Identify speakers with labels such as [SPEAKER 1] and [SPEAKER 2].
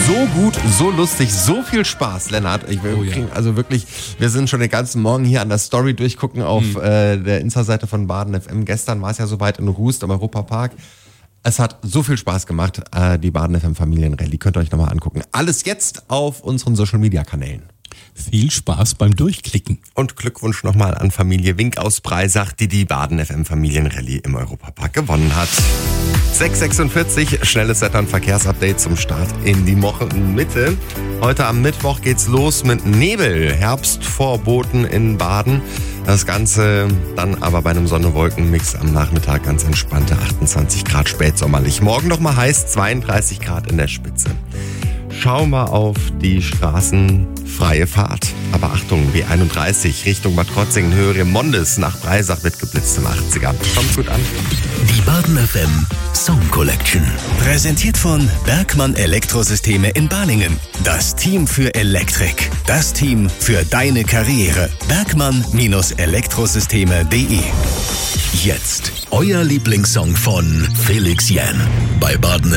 [SPEAKER 1] So gut, so lustig, so viel Spaß, Lennart. Also wirklich, wir sind schon den ganzen Morgen hier an der Story durchgucken auf der Insta-Seite von Baden FM. Gestern war es ja soweit in Rust am Europapark. Es hat so viel Spaß gemacht, die Baden FM Familienrallye. Könnt ihr euch nochmal angucken. Alles jetzt auf unseren Social-Media-Kanälen.
[SPEAKER 2] Viel Spaß beim Durchklicken.
[SPEAKER 1] Und Glückwunsch nochmal an Familie Wink aus Breisach, die die Baden FM Familienrallye im Europapark gewonnen hat. 6:46, schnelles Wetter- und Verkehrsupdate zum Start in die Wochenmitte. Heute am Mittwoch geht's los mit Nebel, Herbstvorboten in Baden. Das Ganze dann aber bei einem Sonne-Wolken-Mix am Nachmittag ganz entspannte 28 Grad spätsommerlich. Morgen nochmal heiß, 32 Grad in der Spitze. Schauen wir auf die Straßen, freie Fahrt. Aber Achtung, B31 Richtung Bad Krozingen, Höhe Mondes nach Breisach wird geblitzt im 80er. Kommt gut an.
[SPEAKER 3] Die Baden FM Song Collection. Präsentiert von Bergmann Elektrosysteme in Balingen. Das Team für Elektrik. Das Team für deine Karriere. Bergmann-Elektrosysteme.de. Jetzt euer Lieblingssong von Felix Jähn bei Baden